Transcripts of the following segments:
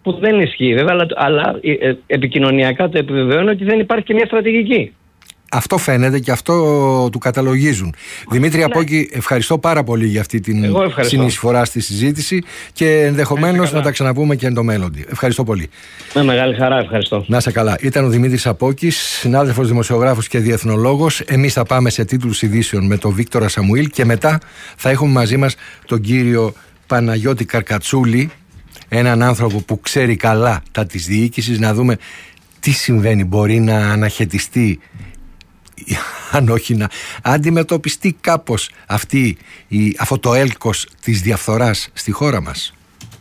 που δεν ισχύει βέβαια, αλλά επικοινωνιακά το επιβεβαιώνει ότι δεν υπάρχει και μια στρατηγική. Αυτό φαίνεται και αυτό του καταλογίζουν. Δημήτρη Απόκη, ευχαριστώ πάρα πολύ για αυτή την συνεισφορά στη συζήτηση και ενδεχομένως να τα ξαναπούμε και εν το μέλλον. Ευχαριστώ πολύ. Με μεγάλη χαρά, ευχαριστώ. Να είσαι καλά. Ήταν ο Δημήτρης Απόκης, συνάδελφος δημοσιογράφος και διεθνολόγος. Εμείς θα πάμε σε τίτλους ειδήσεων με τον Βίκτορα Σαμουήλ και μετά θα έχουμε μαζί μας τον κύριο Παναγιώτη Καρκατσούλη, έναν άνθρωπο που ξέρει καλά τα της διοίκησης, να δούμε τι συμβαίνει. Μπορεί να αναχαιτιστεί, αν όχι να αντιμετωπιστεί κάπως αυτό το έλκος της διαφθοράς στη χώρα μας.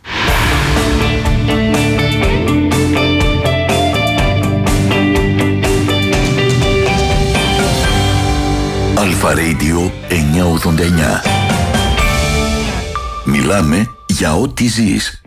Αλφα Radio 989. Μιλάμε για ό,τι ζεις.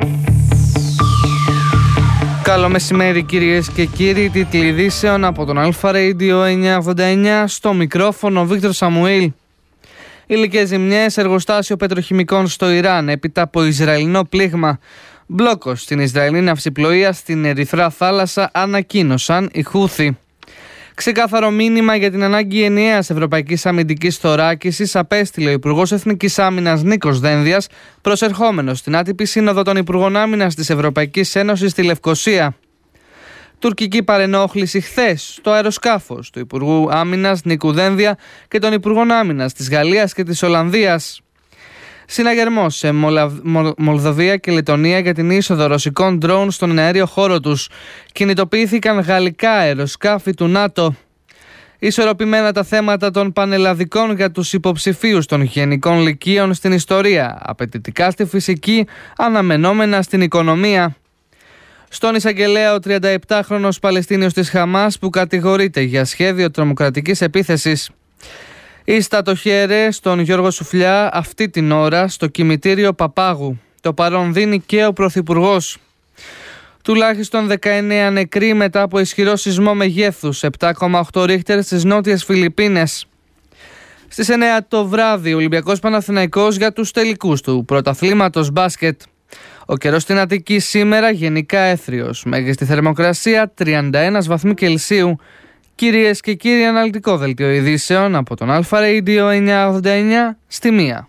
Καλό μεσημέρι κυρίες και κύριοι, τίτλοι ειδήσεων από τον Αλφα Radio 989, στο μικρόφωνο Βίκτορ Σαμουήλ. Υλικές ζημιές, εργοστάσιο πετροχημικών στο Ιράν έπειτα από Ισραηλινό πλήγμα. Μπλόκος στην Ισραηλινή ναυσιπλοεία στην Ερυθρά θάλασσα, ανακοίνωσαν οι Χούθι. Ξεκάθαρο μήνυμα για την ανάγκη ενιαίας ευρωπαϊκής αμυντικής θωράκισης απέστειλε ο Υπουργός Εθνικής Άμυνας Νίκος Δένδιας, προσερχόμενος στην άτυπη σύνοδο των Υπουργών Άμυνας της Ευρωπαϊκής Ένωσης στη Λευκοσία. Τουρκική παρενόχληση χθες στο αεροσκάφος του Υπουργού Άμυνας Νίκου Δένδια και των Υπουργών Άμυνας της Γαλλίας και της Ολλανδίας. Συναγερμός σε Μολδαβία και Λετονία για την είσοδο ρωσικών ντρόουν στον αέριο χώρο τους. Κινητοποιήθηκαν γαλλικά αεροσκάφη του ΝΑΤΟ. Ισορροπημένα τα θέματα των πανελλαδικών για τους υποψηφίους των γενικών λυκείων στην ιστορία. Απαιτητικά στη φυσική, αναμενόμενα στην οικονομία. Στον εισαγγελέα ο 37χρονος Παλαιστίνιος της Χαμάς που κατηγορείται για σχέδιο τρομοκρατικής επίθεσης. Ίστα το χέρι στον Γιώργο Σουφλιά αυτή την ώρα στο κημητήριο Παπάγου. Το παρόν δίνει και ο Πρωθυπουργός. Τουλάχιστον 19 νεκροί μετά από ισχυρό σεισμό μεγέθους 7,8 ρίχτερ στις νότιες Φιλιππίνες. Στις 9 το βράδυ ο Ολυμπιακός Παναθηναϊκός για τους τελικούς του πρωταθλήματος μπάσκετ. Ο καιρός στην Αττική σήμερα γενικά έθριος. Μέγιστη θερμοκρασία 31 βαθμοί Κελσίου. Κυρίες και κύριοι, αναλυτικό δελτίο ειδήσεων από τον Αλφα Radio 989 στη 1.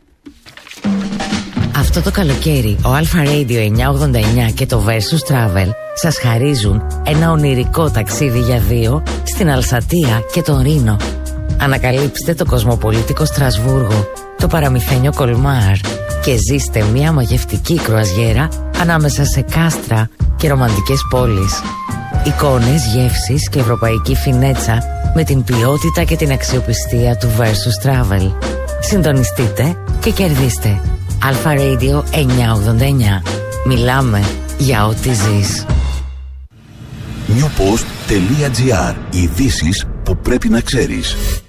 Αυτό το καλοκαίρι ο Αλφα Radio 989 και το Versus Travel σας χαρίζουν ένα ονειρικό ταξίδι για δύο στην Αλσατία και τον Ρήνο. Ανακαλύψτε το κοσμοπολίτικο Στρασβούργο, το παραμυθένιο Κολμάρ και ζήστε μια μαγευτική κρουαζιέρα ανάμεσα σε κάστρα και ρομαντικές πόλεις. Εικόνες, γεύσεις και ευρωπαϊκή φινέτσα με την ποιότητα και την αξιοπιστία του Versus Travel. Συντονιστείτε και κερδίστε. Αλφα Radio 989. Μιλάμε για ό,τι ζεις. Newpost.gr. Ειδήσεις που πρέπει να ξέρεις.